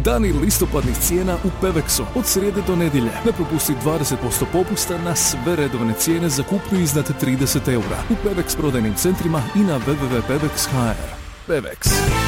Dani listopadnih cijena u Pevexu od srijede do nedjelje. Ne propusti 20% popusta na sve redovne cijene za kupnju iznad 30 eura u Pevex prodajnim centrima i na www.pevex.hr. Pevex.